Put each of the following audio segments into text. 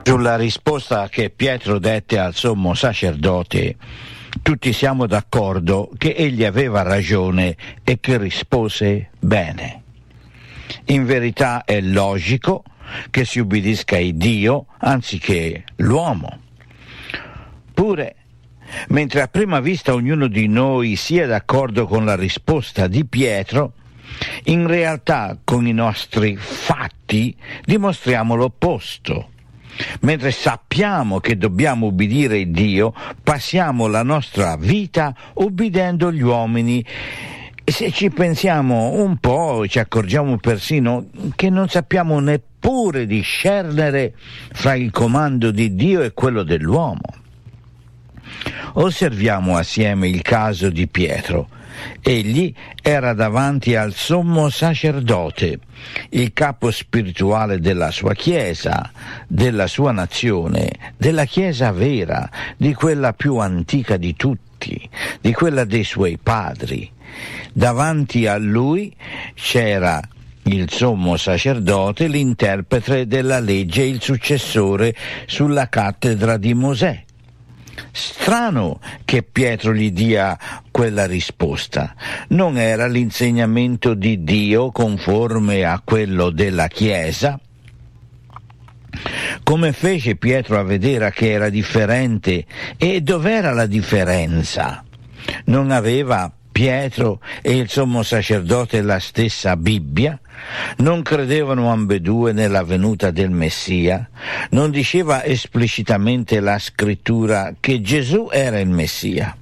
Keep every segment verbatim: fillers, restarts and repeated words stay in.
Sulla risposta che Pietro dette al sommo sacerdote, tutti siamo d'accordo che egli aveva ragione e che rispose bene. In verità è logico che si ubbidisca a Dio anziché l'uomo. Pure, mentre a prima vista ognuno di noi sia d'accordo con la risposta di Pietro, in realtà con i nostri fatti dimostriamo l'opposto. Mentre sappiamo che dobbiamo ubbidire Dio, passiamo la nostra vita ubbidendo gli uomini. E se ci pensiamo un po', ci accorgiamo persino che non sappiamo neppure discernere fra il comando di Dio e quello dell'uomo. Osserviamo assieme il caso di Pietro. Egli era davanti al sommo sacerdote, il capo spirituale della sua chiesa, della sua nazione, della chiesa vera, di quella più antica di tutti, di quella dei suoi padri. Davanti a lui c'era il sommo sacerdote, l'interprete della legge, il successore sulla cattedra di Mosè. Strano che Pietro gli dia quella risposta. Non era l'insegnamento di Dio conforme a quello della Chiesa? Come fece Pietro a vedere che era differente? E dov'era la differenza? Non aveva Pietro e il sommo sacerdote la stessa Bibbia? Non credevano ambedue nella venuta del Messia? Non diceva esplicitamente la scrittura che Gesù era il Messia?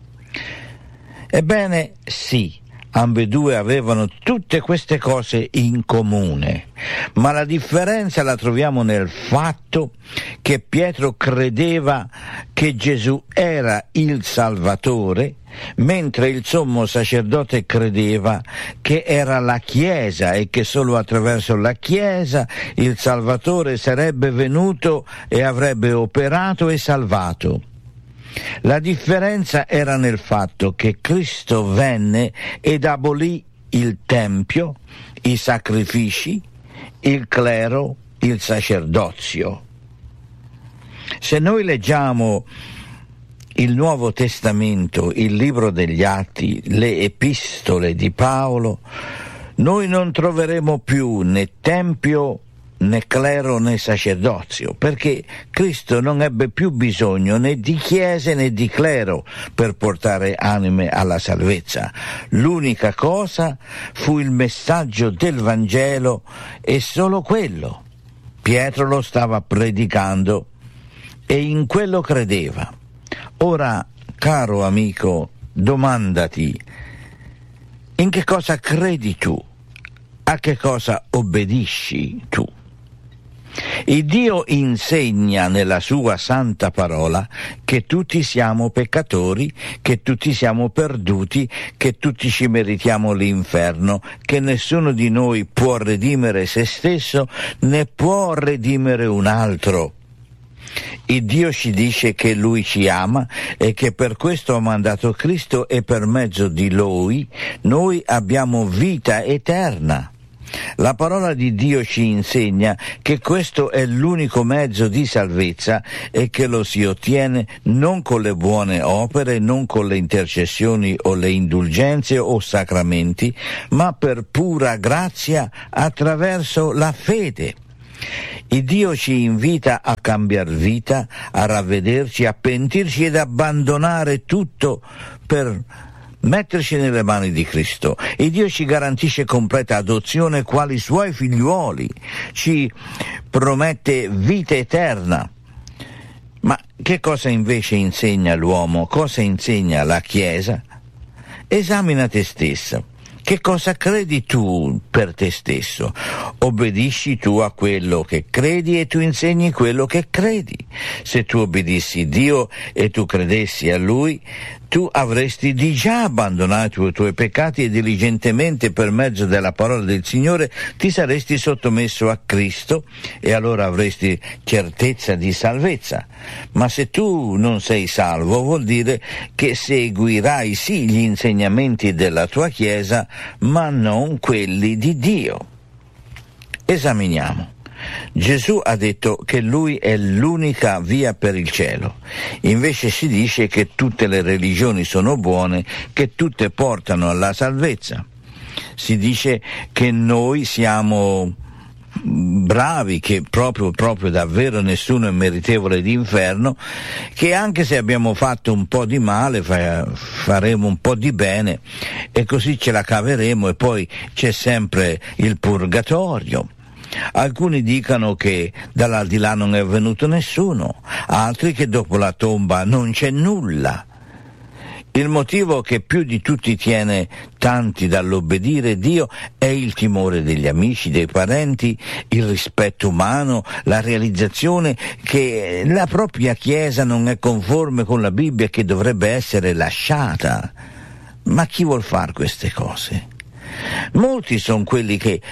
Ebbene sì, ambedue avevano tutte queste cose in comune, ma la differenza la troviamo nel fatto che Pietro credeva che Gesù era il Salvatore, mentre il sommo sacerdote credeva che era la Chiesa e che solo attraverso la Chiesa il Salvatore sarebbe venuto e avrebbe operato e salvato. La differenza era nel fatto che Cristo venne ed abolì il Tempio, i sacrifici, il clero, il sacerdozio. Se noi leggiamo il Nuovo Testamento, il libro degli Atti, le epistole di Paolo, noi non troveremo più né Tempio, né clero né sacerdozio, perché Cristo non ebbe più bisogno né di chiese né di clero per portare anime alla salvezza. L'unica cosa fu il messaggio del Vangelo e solo quello. Pietro lo stava predicando e in quello credeva. Ora, caro amico, domandati: in che cosa credi tu? A che cosa obbedisci tu? Il Dio insegna nella sua santa parola che tutti siamo peccatori, che tutti siamo perduti, che tutti ci meritiamo l'inferno, che nessuno di noi può redimere se stesso né può redimere un altro. Il Dio ci dice che Lui ci ama e che per questo ha mandato Cristo e per mezzo di Lui noi abbiamo vita eterna. La parola di Dio ci insegna che questo è l'unico mezzo di salvezza e che lo si ottiene non con le buone opere, non con le intercessioni o le indulgenze o sacramenti, ma per pura grazia attraverso la fede. Il Dio ci invita a cambiar vita, a ravvederci, a pentirci ed abbandonare tutto per metterci nelle mani di Cristo. E Dio ci garantisce completa adozione quali suoi figliuoli, ci promette vita eterna. Ma che cosa invece insegna l'uomo? Cosa insegna la Chiesa? Esamina te stesso. Che cosa credi tu per te stesso? Obbedisci tu a quello che credi e tu insegni quello che credi. Se tu obbedissi Dio e tu credessi a Lui, tu avresti di già abbandonato i tuoi peccati e diligentemente per mezzo della parola del Signore ti saresti sottomesso a Cristo e allora avresti certezza di salvezza. Ma se tu non sei salvo, vuol dire che seguirai sì gli insegnamenti della tua Chiesa, ma non quelli di Dio. Esaminiamo. Gesù ha detto che lui è l'unica via per il cielo. Invece si dice che tutte le religioni sono buone, che tutte portano alla salvezza. Si dice che noi siamo bravi, che proprio, proprio davvero nessuno è meritevole di inferno, che anche se abbiamo fatto un po' di male fa, faremo un po' di bene e così ce la caveremo, e poi c'è sempre il purgatorio. Alcuni dicono che dall'aldilà non è venuto nessuno, altri che dopo la tomba non c'è nulla. Il motivo che più di tutti tiene tanti dall'obbedire Dio è il timore degli amici, dei parenti, il rispetto umano, la realizzazione che la propria Chiesa non è conforme con la Bibbia e che dovrebbe essere lasciata. Ma chi vuol fare queste cose? Molti sono quelli che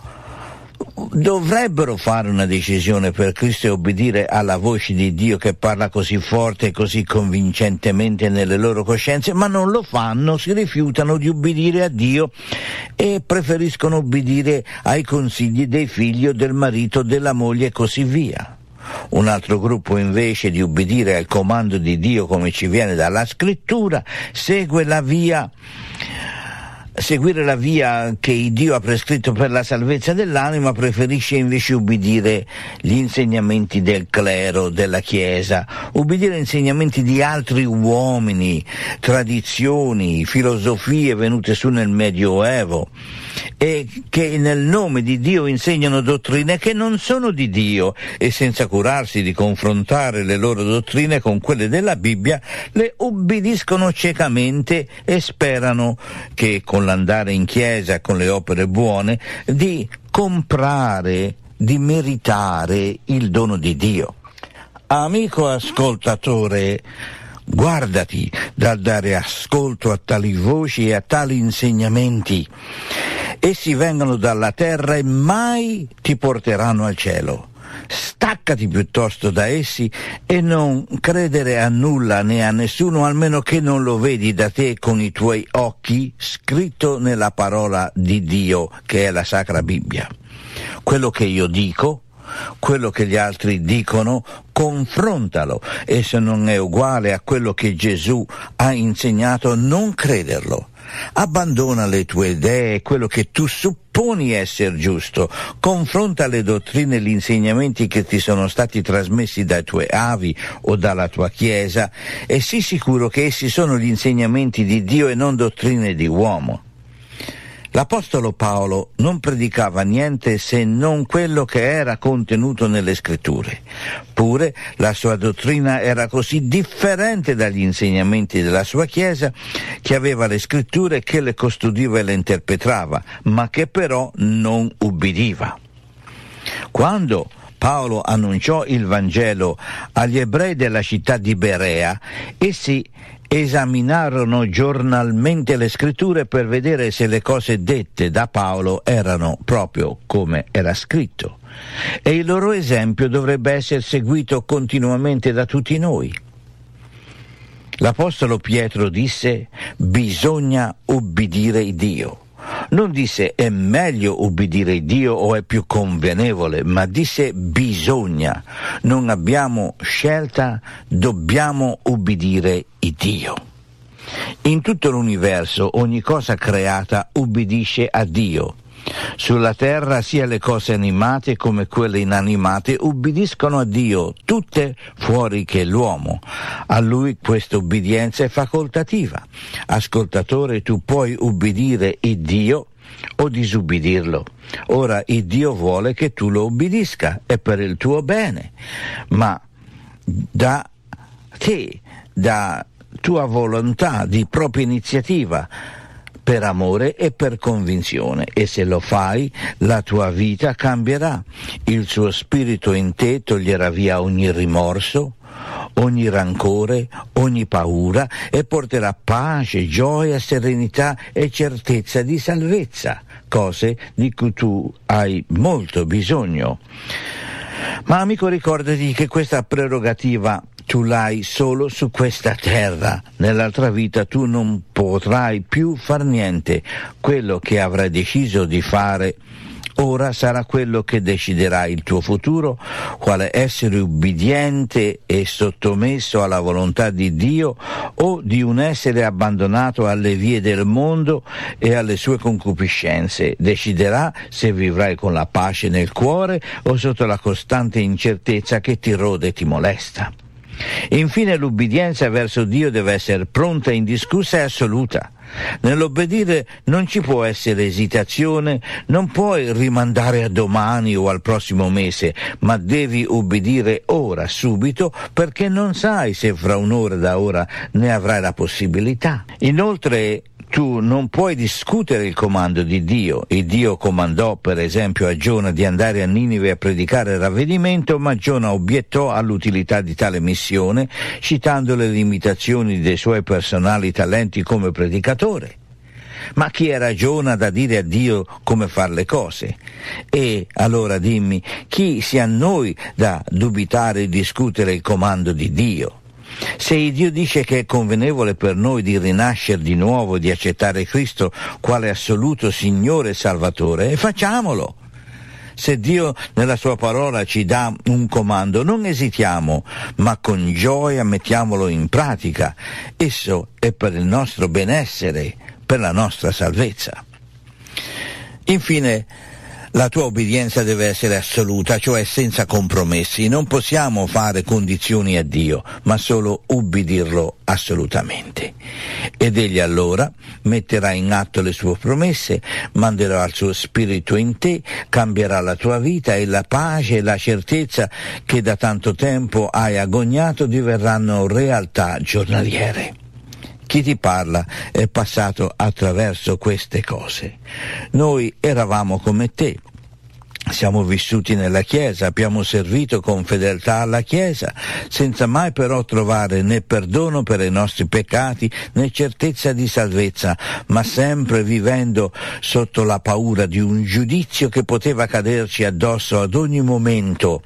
dovrebbero fare una decisione per Cristo e obbedire alla voce di Dio che parla così forte e così convincentemente nelle loro coscienze, ma non lo fanno, si rifiutano di ubbidire a Dio e preferiscono ubbidire ai consigli dei figli o del marito, della moglie e così via. Un altro gruppo, invece di ubbidire al comando di Dio come ci viene dalla Scrittura, segue la via Seguire la via che Dio ha prescritto per la salvezza dell'anima, preferisce invece ubbidire gli insegnamenti del clero, della Chiesa, ubbidire insegnamenti di altri uomini, tradizioni, filosofie venute su nel Medioevo e che nel nome di Dio insegnano dottrine che non sono di Dio, e senza curarsi di confrontare le loro dottrine con quelle della Bibbia le ubbidiscono ciecamente e sperano che con l'andare in chiesa, con le opere buone, di comprare, di meritare il dono di Dio. Amico ascoltatore, guardati dal dare ascolto a tali voci e a tali insegnamenti. Essi vengono dalla terra e mai ti porteranno al cielo. Staccati piuttosto da essi e non credere a nulla né a nessuno, almeno che non lo vedi da te con i tuoi occhi, scritto nella parola di Dio, che è la Sacra Bibbia. Quello che io dico, quello che gli altri dicono, confrontalo, e se non è uguale a quello che Gesù ha insegnato, non crederlo. Abbandona le tue idee, quello che tu supponi essere giusto, confronta le dottrine e gli insegnamenti che ti sono stati trasmessi dai tuoi avi o dalla tua Chiesa e sii sicuro che essi sono gli insegnamenti di Dio e non dottrine di uomo. L'Apostolo Paolo non predicava niente se non quello che era contenuto nelle Scritture. Pure la sua dottrina era così differente dagli insegnamenti della sua Chiesa, che aveva le Scritture, che le custodiva e le interpretava, ma che però non ubbidiva. Quando Paolo annunciò il Vangelo agli ebrei della città di Berea, essi esaminarono giornalmente le Scritture per vedere se le cose dette da Paolo erano proprio come era scritto, e il loro esempio dovrebbe essere seguito continuamente da tutti noi. L'Apostolo Pietro disse: bisogna ubbidire Dio. Non disse è meglio ubbidire Dio o è più convenevole, ma disse bisogna. Non abbiamo scelta, dobbiamo ubbidire Dio. In tutto l'universo ogni cosa creata ubbidisce a Dio. Sulla terra sia le cose animate come quelle inanimate ubbidiscono a Dio, tutte fuori che l'uomo. A lui questa ubbidienza è facoltativa. Ascoltatore, tu puoi ubbidire il Dio o disubbidirlo. Ora il Dio vuole che tu lo ubbidisca, è per il tuo bene, ma da te, da tua volontà, di propria iniziativa, per amore e per convinzione, e se lo fai la tua vita cambierà. Il suo spirito in te toglierà via ogni rimorso, ogni rancore, ogni paura e porterà pace, gioia, serenità e certezza di salvezza, cose di cui tu hai molto bisogno. Ma amico, ricordati che questa prerogativa tu l'hai solo su questa terra. Nell'altra vita tu non potrai più far niente. Quello che avrai deciso di fare Ora sarà quello che deciderà il tuo futuro, quale essere ubbidiente e sottomesso alla volontà di Dio o di un essere abbandonato alle vie del mondo e alle sue concupiscenze. Deciderà se vivrai con la pace nel cuore o sotto la costante incertezza che ti rode e ti molesta. Infine, l'ubbidienza verso Dio deve essere pronta, indiscussa e assoluta. Nell'obbedire non ci può essere esitazione, non puoi rimandare a domani o al prossimo mese, ma devi ubbidire ora, subito, perché non sai se fra un'ora da ora ne avrai la possibilità. Inoltre, tu non puoi discutere il comando di Dio. Il Dio comandò, per esempio, a Giona di andare a Ninive a predicare il ravvedimento, ma Giona obiettò all'utilità di tale missione, citando le limitazioni dei suoi personali talenti come predicatore. Ma chi era Giona da dire a Dio come fare le cose? E allora dimmi, chi sia noi da dubitare e discutere il comando di Dio? Se Dio dice che è convenevole per noi di rinascere di nuovo, di accettare Cristo quale assoluto Signore e Salvatore, facciamolo. Se Dio nella sua parola ci dà un comando, non esitiamo, ma con gioia mettiamolo in pratica. Esso è per il nostro benessere, per la nostra salvezza. Infine, la tua obbedienza deve essere assoluta, cioè senza compromessi. Non possiamo fare condizioni a Dio, ma solo ubbidirlo assolutamente. Ed egli allora metterà in atto le sue promesse, manderà il suo spirito in te, cambierà la tua vita e la pace e la certezza che da tanto tempo hai agognato diverranno realtà giornaliere. Chi ti parla è passato attraverso queste cose. Noi eravamo come te. Siamo vissuti nella Chiesa, abbiamo servito con fedeltà alla Chiesa, senza mai però trovare né perdono per i nostri peccati né certezza di salvezza, ma sempre vivendo sotto la paura di un giudizio che poteva caderci addosso ad ogni momento.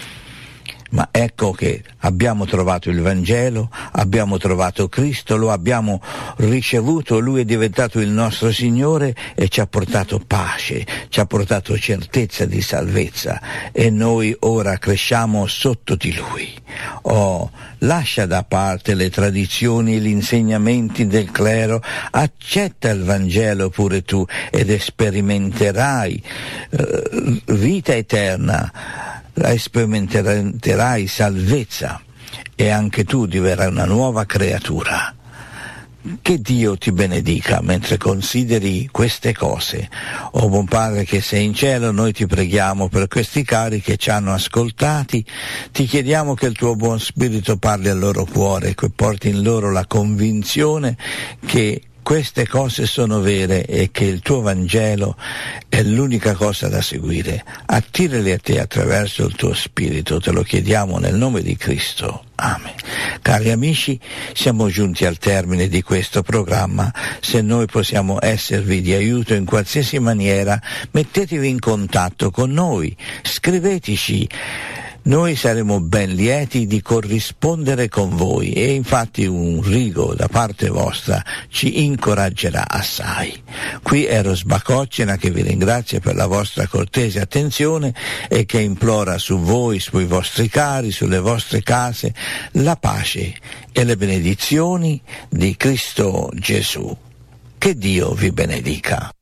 Ma ecco che abbiamo trovato il Vangelo, abbiamo trovato Cristo, lo abbiamo ricevuto, Lui è diventato il nostro Signore e ci ha portato pace, ci ha portato certezza di salvezza e noi ora cresciamo sotto di Lui. Oh, lascia da parte le tradizioni e gli insegnamenti del clero, accetta il Vangelo pure tu ed sperimenterai eh, vita eterna. Sperimenterai salvezza e anche tu diverrai una nuova creatura. Che Dio ti benedica mentre consideri queste cose. O buon Padre che sei in cielo, noi ti preghiamo per questi cari che ci hanno ascoltati, ti chiediamo che il tuo buon spirito parli al loro cuore, che porti in loro la convinzione che queste cose sono vere e che il tuo Vangelo è l'unica cosa da seguire. Attirali a te attraverso il tuo Spirito, te lo chiediamo nel nome di Cristo. Amen. Cari amici, siamo giunti al termine di questo programma. Se noi possiamo esservi di aiuto in qualsiasi maniera, mettetevi in contatto con noi, scriveteci. Noi saremo ben lieti di corrispondere con voi e infatti un rigo da parte vostra ci incoraggerà assai. Qui è Eros Bacoccena che vi ringrazia per la vostra cortese attenzione e che implora su voi, sui vostri cari, sulle vostre case, la pace e le benedizioni di Cristo Gesù. Che Dio vi benedica.